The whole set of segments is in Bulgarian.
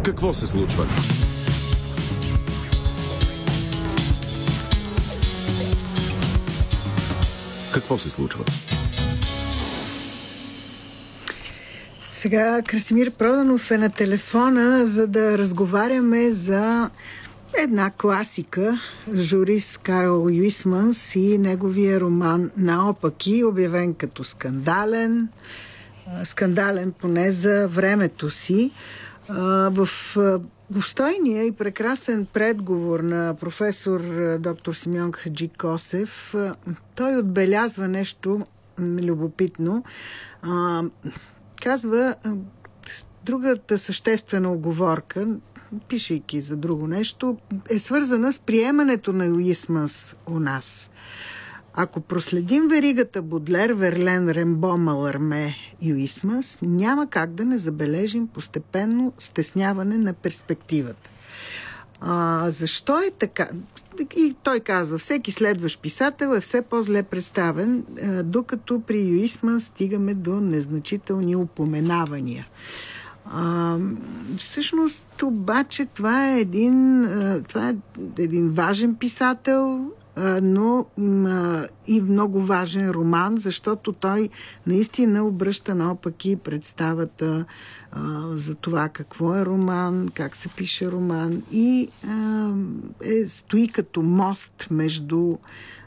Какво се случва? Какво се случва? Сега Красимир Проданов е на телефона, за да разговаряме за една класика, журист Карл Юисманс и неговия роман "Наопаки", обявен като скандален поне за времето си. В достойния и прекрасен предговор на професор доктор Симеон Хаджикосев, той отбелязва нещо любопитно. Казва, другата съществена уговорка, пишейки за друго нещо, е свързана с приемането на Юисманс у нас. Ако проследим веригата Бодлер, Верлен, Рембо, Маларме, Юисманс, няма как да не забележим постепенно стесняване на перспективата. Защо е така? И той казва, всеки следващ писател е все по-зле представен, докато при Юисманс стигаме до незначителни упоменавания. Всъщност, обаче, това е един важен писател, но и много важен роман, защото той наистина обръща наопаки представата за това какво е роман, как се пише роман и стои като мост между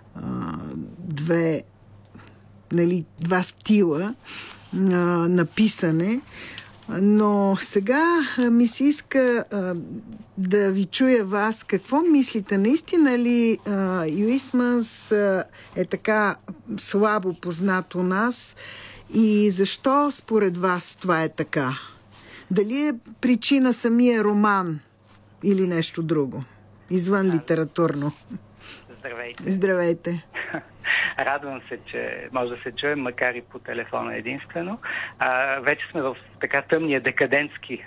два стила на писане. Но сега ми се иска да ви чуя вас. Какво мислите? Наистина ли Юисманс е така слабо познат у нас и защо според вас това е така? Дали е причина самия роман или нещо друго? Извън литературно. Здравейте. Здравейте. Радвам се, че може да се чуем, макар и по телефона единствено. Вече сме в така тъмния декадентски